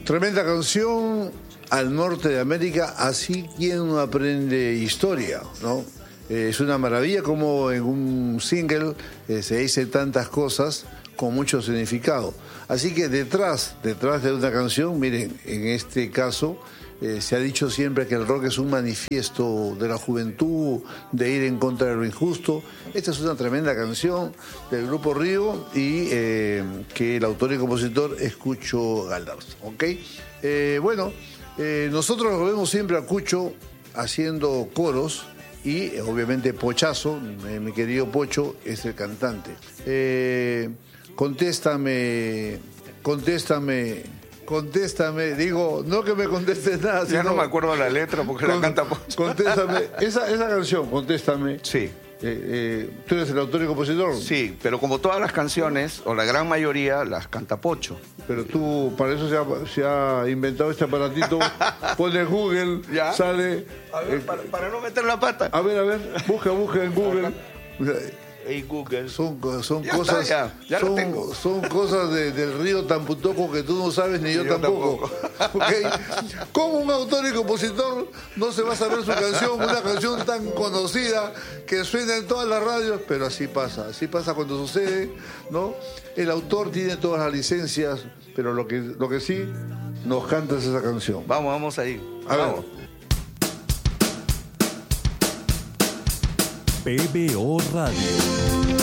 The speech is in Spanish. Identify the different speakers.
Speaker 1: Tremenda canción, Al Norte de América, así quien uno aprende historia, ¿no? Es una maravilla como en un single se dicen tantas cosas con mucho significado. Así que detrás de una canción, miren, en este caso se ha dicho siempre que el rock es un manifiesto de la juventud, de ir en contra de lo injusto. Esta es una tremenda canción del Grupo Río y que el autor y compositor es Cucho Galdardo, ¿ok? Nosotros lo vemos siempre a Cucho haciendo coros y obviamente Pochazo, mi querido Pocho, es el cantante. Contéstame, digo, no que me contestes nada.
Speaker 2: Ya no me acuerdo la letra porque la canta Pocho.
Speaker 1: Contéstame, esa canción, Contéstame.
Speaker 2: Sí.
Speaker 1: ¿Tú eres el autor y compositor?
Speaker 2: Sí, pero como todas las canciones, o la gran mayoría, las canta Pocho.
Speaker 1: Pero tú, para eso se ha inventado este aparatito, pone Google,
Speaker 2: ¿Ya?
Speaker 1: sale...
Speaker 2: A ver, para no meter la pata.
Speaker 1: A ver, busca en Google.
Speaker 2: Hey Google.
Speaker 1: Son
Speaker 2: Ya
Speaker 1: cosas,
Speaker 2: está, ya lo tengo.
Speaker 1: son cosas del río Tamputoco que tú no sabes ni yo tampoco. ¿Okay? ¿Cómo un autor y compositor no se va a saber su canción, una canción tan conocida que suena en todas las radios? Pero así pasa cuando sucede, ¿no? El autor tiene todas las licencias, pero lo que sí nos canta es esa canción.
Speaker 2: Vamos ahí.
Speaker 1: Vamos.
Speaker 3: PBO Radio.